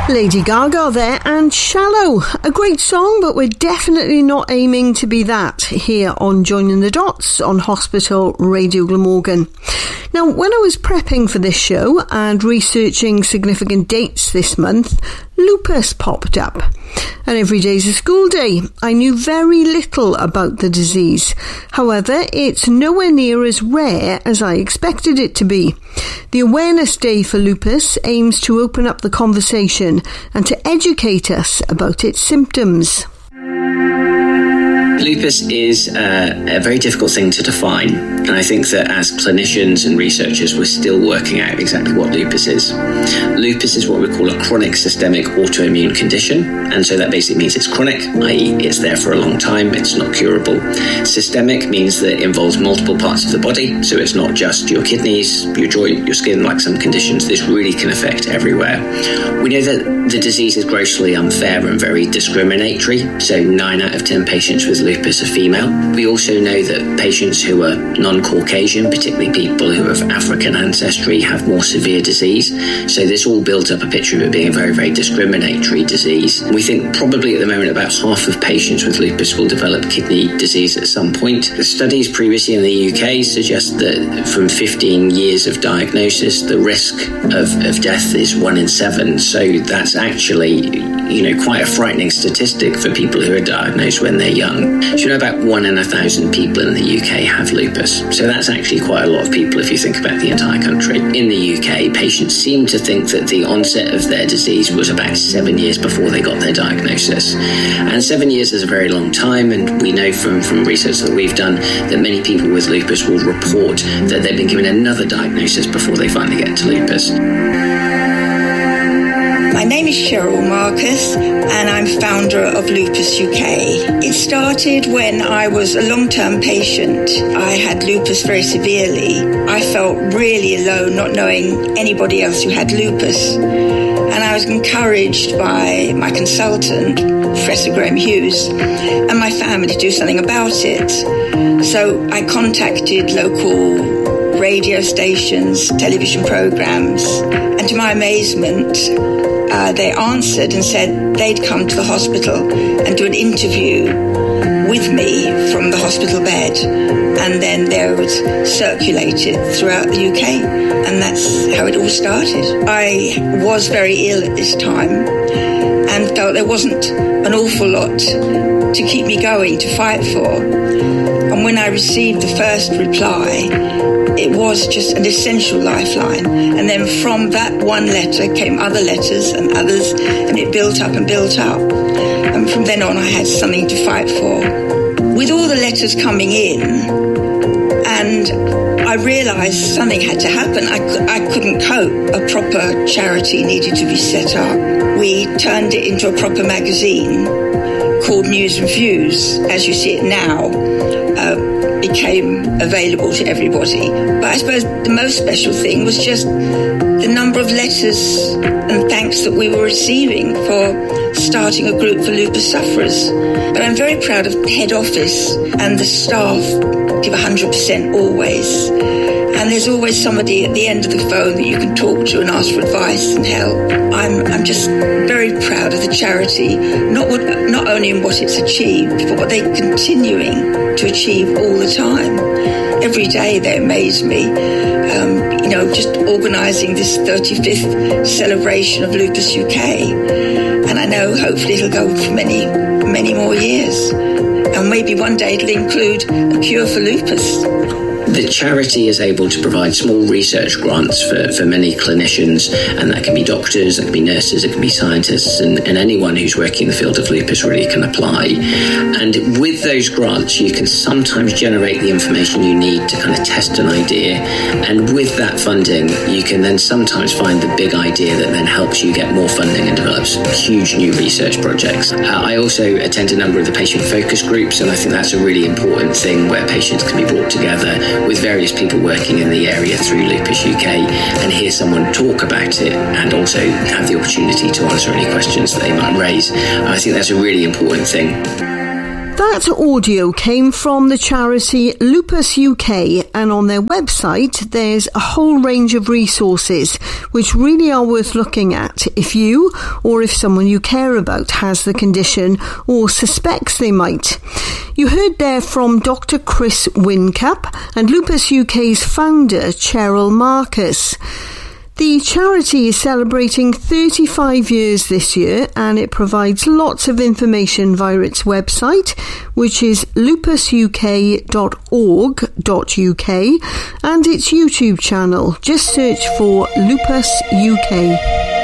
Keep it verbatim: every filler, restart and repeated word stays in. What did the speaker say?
Lady Gaga there, and Shallow. A great song, but we're definitely not aiming to be that here on Joining the Dots on Hospital Radio Glamorgan. Now, when I was prepping for this show and researching significant dates this month, lupus popped up. And every day's a school day. I knew very little about the disease. However, it's nowhere near as rare as I expected it to be. The Awareness Day for Lupus aims to open up the conversation and to educate us about its symptoms. Lupus is uh, a very difficult thing to define, and I think that as clinicians and researchers we're still working out exactly what lupus is. Lupus is what we call a chronic systemic autoimmune condition, and so that basically means it's chronic, that is it's there for a long time, it's not curable. Systemic means that it involves multiple parts of the body, so it's not just your kidneys, your joint, your skin, like some conditions. This really can affect everywhere. We know that the disease is grossly unfair and very discriminatory, so nine out of ten patients with lupus are female. We also know that patients who are non-Caucasian, particularly people who have African ancestry, have more severe disease. So this all builds up a picture of it being a very, very discriminatory disease. We think probably at the moment about half of patients with lupus will develop kidney disease at some point. The studies previously in the U K suggest that from fifteen years of diagnosis, the risk of, of death is one in seven. So that's actually, you know, quite a frightening statistic for people who are diagnosed when they're young. So you know about one in a thousand people in the U K have lupus. So that's actually quite a lot of people if you think about the entire country. In the U K, patients seem to think that the onset of their disease was about seven years before they got their diagnosis. And seven years is a very long time, and we know from, from research that we've done that many people with lupus will report that they've been given another diagnosis before they finally get to lupus. My name is Cheryl Marcus, and I'm founder of Lupus U K. It started when I was a long-term patient. I had lupus very severely. I felt really alone, not knowing anybody else who had lupus. And I was encouraged by my consultant, Professor Graham Hughes, and my family to do something about it. So I contacted local radio stations, television programs, and to my amazement, Uh, they answered and said they'd come to the hospital and do an interview with me from the hospital bed, and then they would circulate it throughout the U K, and that's how it all started. I was very ill at this time and felt there wasn't an awful lot to keep me going, to fight for. And when I received the first reply, it was just an essential lifeline. And then from that one letter came other letters and others, and it built up and built up. And from then on, I had something to fight for. With all the letters coming in, and I realised something had to happen. I, I couldn't cope. A proper charity needed to be set up. We turned it into a proper magazine called News and Views, as you see it now. Uh, became available to everybody. But I suppose the most special thing was just the number of letters and thanks that we were receiving for starting a group for lupus sufferers. But I'm very proud of the head office, and the staff give one hundred percent always. And there's always somebody at the end of the phone that you can talk to and ask for advice and help. I'm I'm just very proud of the charity, not what, not only in what it's achieved, but what they're continuing to achieve all the time. Every day they amaze me. Um, you know, just organising this thirty-fifth celebration of Lupus U K. And I know hopefully it'll go for many, many more years. And maybe one day it'll include a cure for lupus. The charity is able to provide small research grants for, for many clinicians, and that can be doctors, that can be nurses, it can be scientists, and, and anyone who's working in the field of lupus really can apply. And with those grants, you can sometimes generate the information you need to kind of test an idea, and with that funding, you can then sometimes find the big idea that then helps you get more funding and develops huge new research projects. Uh, I also attend a number of the patient focus groups, and I think that's a really important thing where patients can be brought together with various people working in the area through Lupus U K and hear someone talk about it and also have the opportunity to answer any questions that they might raise. I think that's a really important thing. That audio came from the charity Lupus U K, and on their website there's a whole range of resources which really are worth looking at if you or if someone you care about has the condition or suspects they might. You heard there from Doctor Chris Whincup and Lupus U K's founder Cheryl Marcus. The charity is celebrating thirty-five years this year, and it provides lots of information via its website, which is lupus u k dot org dot u k, and its YouTube channel. Just search for Lupus U K.